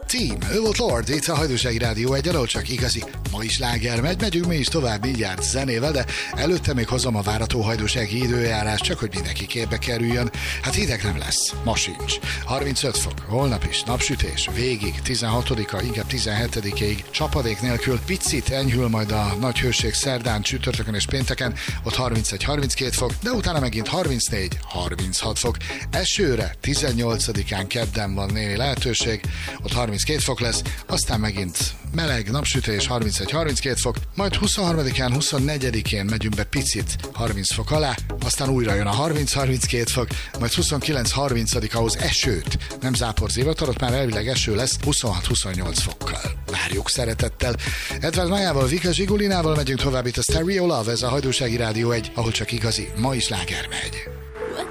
Team, ő volt Lord, itt a Hajdúsági Rádió egy, ahol csak igazi ma is sláger megy. Megyünk mi is tovább mindjárt zenével, de előtte még hozom a várható hajdúsági időjárás, csak hogy mindenki képbe kerüljön. Hát hideg nem lesz, ma sincs. 35 fok, holnap is napsütés, végig 16-a, inkább 17-ig csapadék nélkül. Picit enyhül majd a nagy hőség szerdán, csütörtökön és pénteken, ott 31-32 fok, de utána megint 34-36 fok. Esőre 18-án kedden van némi lehetőség, ott 32 fok lesz, aztán megint meleg, napsütés 31-32 fok, majd 23-án, 24-én megyünk be picit 30 fok alá, aztán újra jön a 30-32 fok, majd 29-30-ahhoz esőt, nem zápor zivatar, már elvileg eső lesz 26-28 fokkal. Várjuk szeretettel. Edvard Májával, Vika Zsigulinával megyünk tovább itt a Stereo Love, ez a Hajdúsági Rádió egy, ahol csak igazi ma is sláger megy.